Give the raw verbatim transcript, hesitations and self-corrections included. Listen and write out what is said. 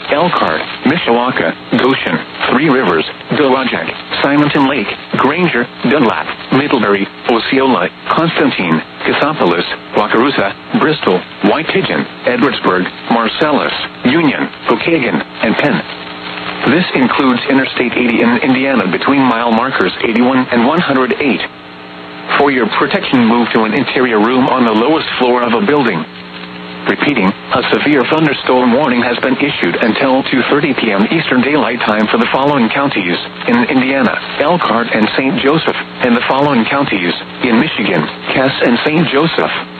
Elkhart, Mishawaka, Goshen, Three Rivers, Dowagiac, Simonton Lake, Granger, Dunlap, Middlebury, Osceola, Constantine, Cassopolis, Wakarusa, Bristol, White Pigeon, Edwardsburg, Marcellus, Union, Pokagon, and Penn. This includes Interstate eighty in Indiana between mile markers eighty-one and one hundred eight. For your protection, move to an interior room on the lowest floor of a building. Repeating, a severe thunderstorm warning has been issued until two thirty p m Eastern Daylight Time for the following counties in Indiana, Elkhart and Saint Joseph, and the following counties in Michigan, Cass and Saint Joseph.